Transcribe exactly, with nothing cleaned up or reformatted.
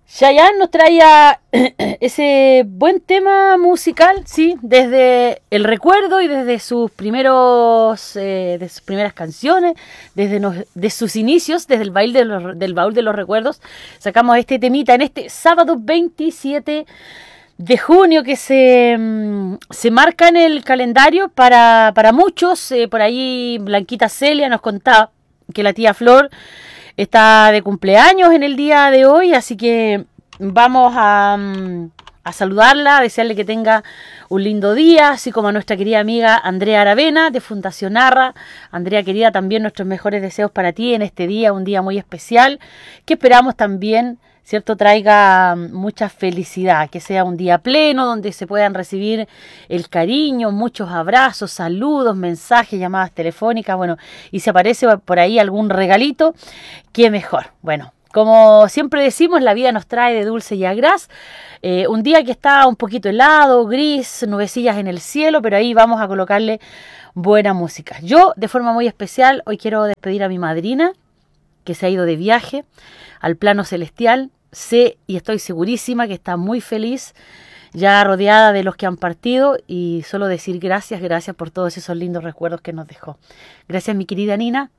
Chayanne nos traía ese buen tema musical, sí, desde el recuerdo y desde sus primeros, eh, de sus primeras canciones, desde nos, de sus inicios, desde el baile de los, del baúl de los recuerdos, sacamos este temita en este sábado veintisiete de junio que se, mm, se marca en el calendario para, para muchos. Eh, por ahí Blanquita Celia nos contaba que la tía Flor está de cumpleaños en el día de hoy, así que vamos a, a saludarla, a desearle que tenga un lindo día, así como a nuestra querida amiga Andrea Aravena de Fundación Arra. Andrea querida, también nuestros mejores deseos para ti en este día, un día muy especial, que esperamos también, ¿cierto?, traiga mucha felicidad, que sea un día pleno donde se puedan recibir el cariño, muchos abrazos, saludos, mensajes, llamadas telefónicas, bueno, y si aparece por ahí algún regalito, qué mejor. Bueno, como siempre decimos, la vida nos trae de dulce y a gras. Eh, un día que está un poquito helado, gris, nubecillas en el cielo, pero ahí vamos a colocarle buena música. Yo, de forma muy especial, hoy quiero despedir a mi madrina, que se ha ido de viaje al plano celestial. Sé y estoy segurísima que está muy feliz, ya rodeada de los que han partido, y solo decir gracias, gracias por todos esos lindos recuerdos que nos dejó. Gracias, mi querida Nina.